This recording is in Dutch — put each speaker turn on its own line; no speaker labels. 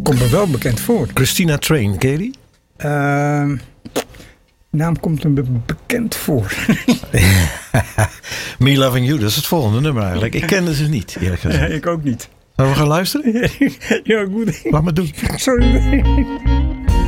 Komt me wel bekend voor.
Christina Train, ken je die?
Naam komt me bekend voor.
Me Loving You, dat is het volgende nummer eigenlijk. Ik kende ze niet, eerlijk gezegd.
Ik ook niet.
Zullen we gaan luisteren?
Ja, goed.
Laat me doen.
Sorry.